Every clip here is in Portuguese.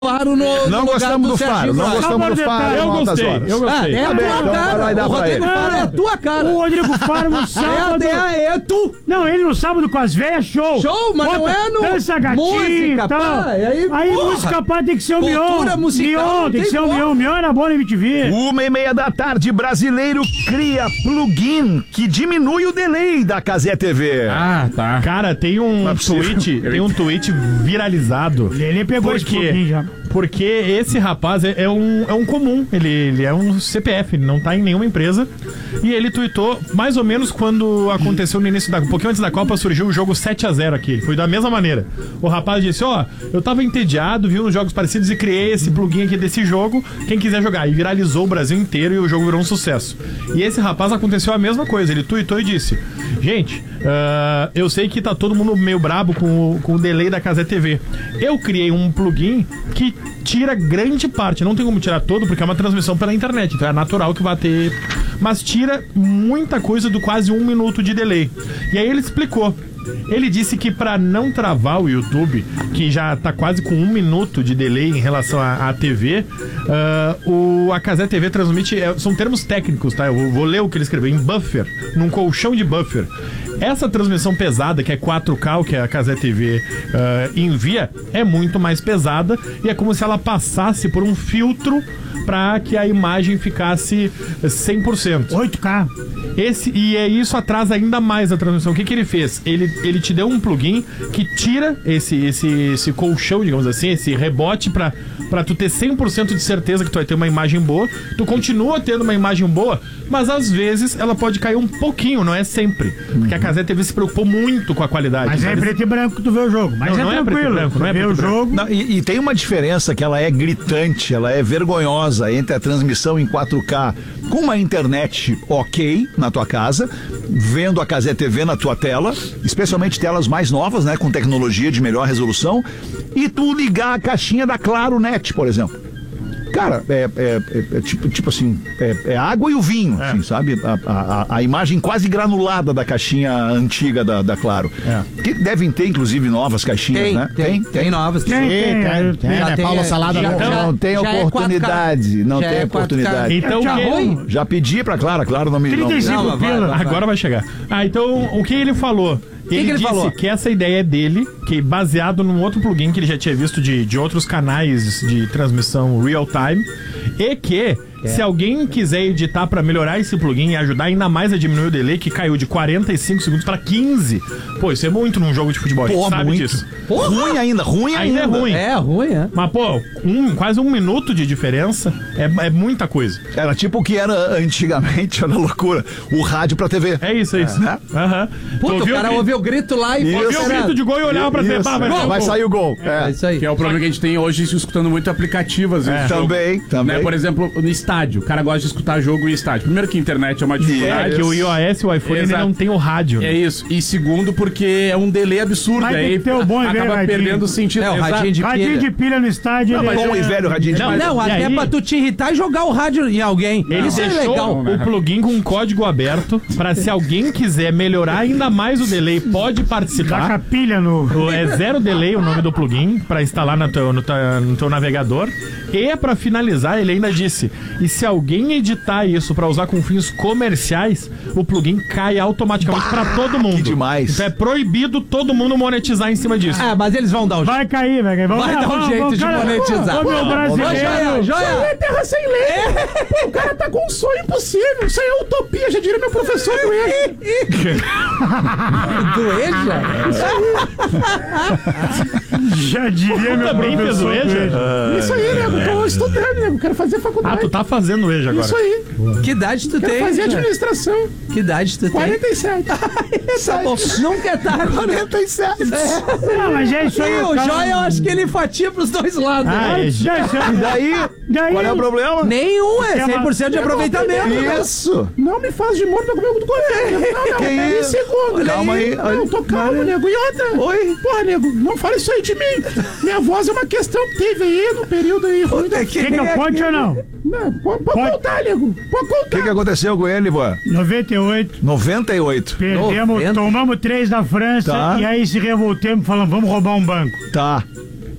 Faro não gostamos do Faro, não gostamos do Faro. Eu gostei. É a tua cara. O Rodrigo Faro é a tua cara. O Rodrigo Faro no sábado. É tu. Não, ele no sábado com as velhas, show. Show, mas não é no. Dança gatinho e tal. Aí música pá tem que ser o Mion. Cultura musical. Tem que ser o Mion. Mion era bom na MTV. 1h30 da tarde, brasileiro cria plugin que diminui o delay da Cazé TV. Ah, tá. Cara, tem um tweet viralizado. Ele pegou esse plugin já. Porque esse rapaz é um comum, ele é um CPF, ele não tá em nenhuma empresa. E ele tweetou, mais ou menos quando aconteceu no início um pouquinho antes da Copa, surgiu o jogo 7-0 aqui. Foi da mesma maneira. O rapaz disse, eu tava entediado, vi uns jogos parecidos e criei esse plugin aqui desse jogo, quem quiser jogar. E viralizou o Brasil inteiro e o jogo virou um sucesso. E esse rapaz aconteceu a mesma coisa, ele tweetou e disse, gente, eu sei que tá todo mundo meio brabo com o delay da Cazé TV. Eu criei um plugin que tira grande parte, não tem como tirar todo porque é uma transmissão pela internet, então é natural que vai ter, mas tira muita coisa do quase 1 minuto de delay. E aí ele explicou, ele disse que para não travar o YouTube, que já tá quase com 1 minuto de delay em relação à TV, a Cazé TV transmite, são termos técnicos, tá? Eu vou ler o que ele escreveu, em buffer, num colchão de buffer. Essa transmissão pesada, que é 4K, que a Cazé TV envia, é muito mais pesada e é como se ela passasse por um filtro para que a imagem ficasse 100%. 8K. E isso atrasa ainda mais a transmissão. O que ele fez? Ele te deu um plugin que tira esse colchão, digamos assim, esse rebote pra tu ter 100% de certeza que tu vai ter uma imagem boa. Tu continua tendo uma imagem boa, mas às vezes ela pode cair um pouquinho, não é sempre. Porque a Cazé TV se preocupou muito com a qualidade. Mas é preto e branco que tu vê o jogo. Mas não é tranquilo. Não é preto e branco. Não, e tem uma diferença que ela é gritante, ela é vergonhosa entre a transmissão em 4K com uma internet ok na tua casa, vendo a Cazé TV na tua tela, especialmente telas mais novas, né, com tecnologia de melhor resolução, e tu ligar a caixinha da Claro Net, por exemplo. Cara, tipo assim, é água e o vinho, assim, sabe? A imagem quase granulada da caixinha antiga da Claro. Que devem ter, inclusive, novas caixinhas, né? Tem novas. Tem. Paula Salada não tem oportunidade. Não tem oportunidade. Então, já pedi pra Claro, Claro não me... 35 pila. Agora vai chegar. Então, o que ele falou? Ele disse que essa ideia é dele, que baseado num outro plugin que ele já tinha visto de outros canais de transmissão real time, e que se alguém quiser editar pra melhorar esse plugin e ajudar ainda mais a diminuir o delay, que caiu de 45 segundos pra 15. Pô, isso é muito num jogo de futebol, a gente sabe muito disso. Ruim ainda. É ruim. É ruim, é. Mas, pô, quase 1 minuto de diferença é muita coisa. Era tipo o que era antigamente, olha a loucura, o rádio pra TV. É isso. Puta, o cara ouviu o grito lá e... Ouviu o grito de gol e olhava pra TV. Vai sair o gol. É isso aí. Que é o problema que a gente tem hoje escutando muito aplicativo, às vezes. Também. Né? Por exemplo, no estádio. O cara gosta de escutar jogo em estádio. Primeiro que a internet é uma dificuldade. Que o iOS e o iPhone ele não tem o rádio. É isso. E segundo, porque é um delay absurdo. Mas aí tem o bom e acaba velho perdendo o sentido. O radinho de pilha. Radinho de pilha no estádio. Bom e velho radinho de pilha. Não, até pra tu te irritar e jogar o rádio em alguém. Ele Isso é deixou legal. o plugin com um código aberto pra se alguém quiser melhorar ainda mais o delay, pode participar. Taca pilha no... É Zero Delay o nome do plugin pra instalar no teu navegador. E pra finalizar, ele ainda disse, e se alguém editar isso pra usar com fins comerciais, o plugin cai automaticamente pra todo mundo. Que demais. Então é proibido todo mundo monetizar em cima disso. Mas eles vão dar um jeito. Vai cair, vai cair. Vai dar um jeito de monetizar. Ô, meu brasileiro. Joia. É terra sem lei. Pô, o cara tá com um sonho impossível. Isso aí é utopia, já diria meu professor do EJA. Do EJA? Já diria meu também fez o professor. EJA? Isso aí, nego. Tô estudando, nego. Quero fazer faculdade. Tu tá fazendo o EJA agora. Isso aí. Que idade tu tem? Quero fazer administração. Que idade tu tem? 47. Tá bom. Nunca é tarde. 47. Não, mas é isso aí. O Joia, eu acho que ele fatia pros dois lados. E daí? Qual é o problema? Nenhum, é 100% de aproveitamento. Isso. Não me faz de morto pra comer o do governo. Não, peraí, isso? segundo. Calma aí. Não, tô calmo, nego. E outra? Oi? Porra, nego, não fala isso aí de mim. Minha voz é uma questão que teve aí no período aí ruim. Que não pode ou não? Não, pode contar, nego. Pode contar. O que aconteceu com ele, Ivan? 98. 98. Perdemos, tomamos 3 da França Tá. e aí se revoltemos, falamos, vamos roubar um banco. Tá.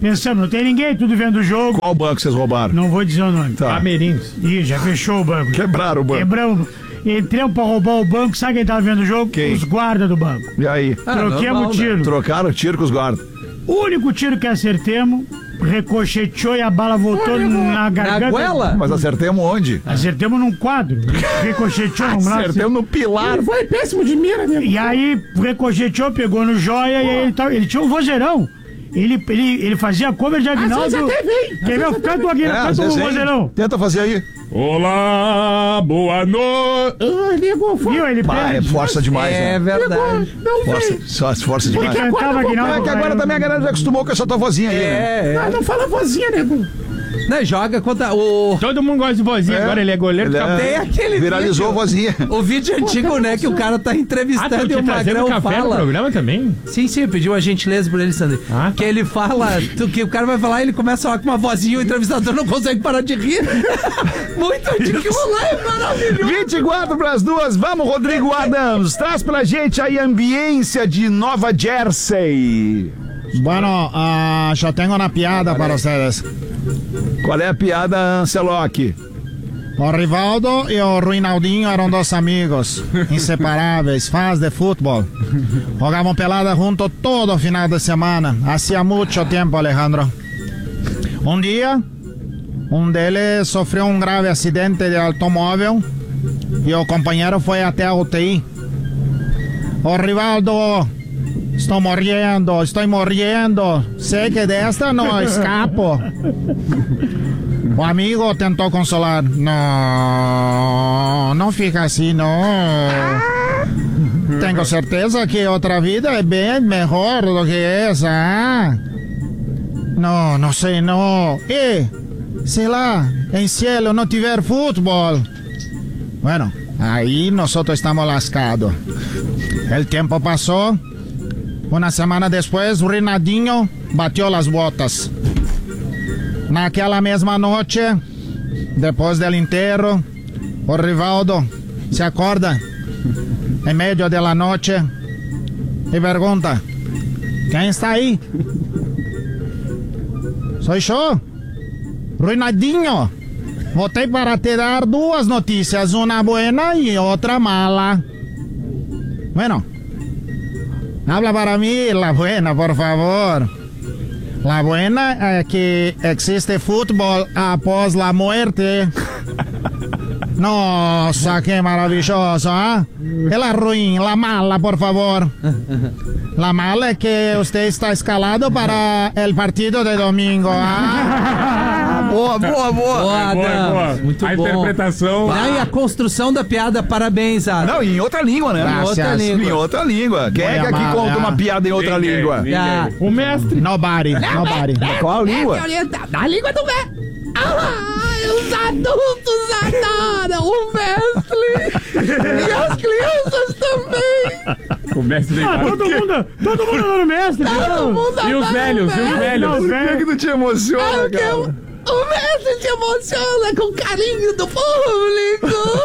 Pensando, não tem ninguém, tudo vendo o jogo. Qual banco vocês roubaram? Não vou dizer o nome. Tá. Amerins. Ih, já fechou o banco. Quebraram o banco. Quebramos. Entramos pra roubar o banco, sabe quem tava vendo o jogo? Quem? Os guardas do banco. E aí? Troquemos o tiro. Trocaram o tiro com os guardas. O único tiro que acertemos, ricocheteou e a bala voltou na garganta. Na goela? Mas acertemos onde? Acertemos num quadro. Ricocheteou num braço. Acertemos no pilar. Ele foi péssimo de mira, né? E aí, ricocheteou, pegou no joia e aí ele tinha um vozeirão. Ele fazia cover de Aguinaldo. Às vezes até vem. Quer ver? Canta o Aguinaldo, às canta o vezes vem. vozeirão. Tenta fazer aí. Olá, boa noite. Nego, Viu? Ele Ah, é perde. força demais, É né? verdade. Não Força, vem. só força Ele demais. cantava Aguinaldo. É que agora também a galera já acostumou com essa tua vozinha aí, né? Ah, não fala vozinha, nego. Né, joga contra o... Todo mundo gosta de vozinha, agora ele é goleiro. Ele fica- Tem aquele Viralizou a vídeo. vozinha. O vídeo antigo, né, que o cara tá Ah, tu entrevistando e tinha o trazendo Magrão café no fala. programa também? Sim, pediu a gentileza por ele, Sandro. Ah, tá. Que ele fala, que o cara vai falar e ele começa a falar com uma vozinha e o entrevistador não consegue parar de rir. Muito antigo lá, é maravilhoso. 24 para as 2, vamos, Rodrigo Adams. Traz pra gente aí a ambiência de Nova Jersey. Bueno, yo tengo una piada para ustedes. Qual é a piada, Ancelotti? O Rivaldo y o Rinaldinho eran dos amigos inseparáveis, fãs de fútbol. Jugaban pelada juntos todo final de semana. Hacía mucho tiempo, Alejandro. Un día, un de ellos sufrió un grave accidente de automóvil y el compañero fue até a UTI. O Rivaldo, estoy muriendo. Sé que de esta no escapo. O amigo tentou consolar. No fica así, no. Tengo certeza que otra vida es bien mejor do que esa. No sé, no. Se lá, en cielo no tiver fútbol. Bueno, ahí nosotros estamos lascados. El tiempo pasó. Una semana después, Rinaldinho batió las botas. Naquela mesma noche, depois del enterro, o Rivaldo se acorda en medio de la noche y pregunta: ¿quién está ahí? Soy yo, Rinaldinho. Voltei para te dar duas notícias, uma buena y otra mala. Bueno, habla para mí la buena, por favor. La buena es que existe fútbol após la muerte. Nossa, que maravilloso, ¿ah? ¿eh? La ruim, la mala, por favor. La mala es que usted está escalado para el partido de domingo, ¿ah? Boa. Boa, Adams. Muito A bom. interpretação. E a construção da piada, parabéns, Adams. Não, em outra língua, né? Graças. Outra língua. Em outra língua. Quem é que aqui amar, conta é. uma piada em outra Ninguém, língua? ninguém. Ah, O mestre. Nobody. Qual língua? a língua do mestre. Os adultos adoram o mestre. E as crianças também. O mestre Ah, deitado. todo mundo adora o mestre. Todo mundo E os adora velhos, o e os mestre. velhos. Não, Por que que tu te emociona, Porque cara? o mestre se emociona com o carinho do público.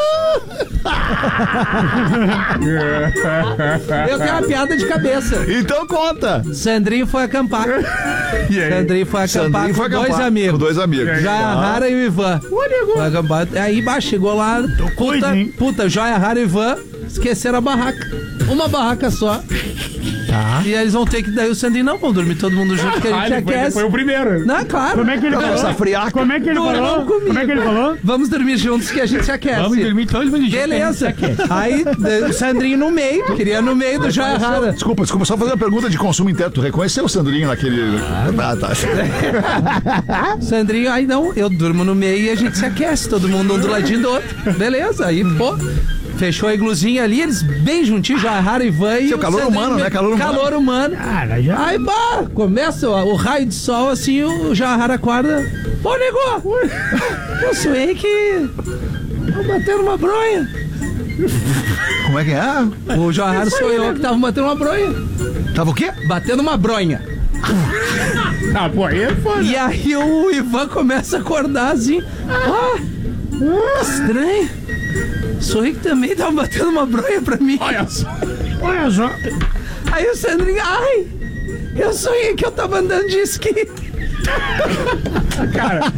Eu tenho uma piada de cabeça. Então conta. Sandrinho foi acampar. E aí? Sandrinho foi acampar Sandrinho foi com dois acampar amigos. com dois amigos. Joia Rara e o Ivan. Foi acampar. Aí baixo, chegou lá. cuida, hein? Puta, Joia Rara e Ivan esqueceram a barraca. Uma barraca só. Tá. E aí eles vão ter que. Daí o Sandrinho, não, vamos dormir todo mundo junto que a gente Ele aquece. foi o primeiro. Não, claro. Como é que ele falou? Essa friaca. Como é que ele Não, falou? não comigo. Como é que ele falou? Vamos dormir juntos que a gente se aquece. Vamos dormir todo mundo junto. Beleza. Aí o Sandrinho no meio, queria no meio do Joia Rara. Desculpa, só fazer uma pergunta de consumo interno. Tu reconheceu o Sandrinho naquele... Ah, tá. Sandrinho, aí não, eu durmo no meio e a gente se aquece, todo mundo um do ladinho do outro. Beleza, aí, pô, fechou a igluzinha ali, eles bem juntinhos, Joia Rara e Ivan e Seu o calor Sandrinho humano, né? Calor humano. Calor humano. Cara, já. Aí, pá, começa o raio de sol, assim, o Joia Rara acorda. Pô, nego, eu sonhei que eu batendo uma bronha. Como é que é? O Joia Rara sonhou que tava batendo uma bronha. Tava o quê? Batendo uma bronha. Ah, pô, aí é foda. E aí o Ivan começa a acordar assim. Estranho. Sonhei que também tava batendo uma bronha pra mim. Olha só. Olha só. Aí o Sandrinho, ai, eu sonhei que eu tava andando de esqui. Cara,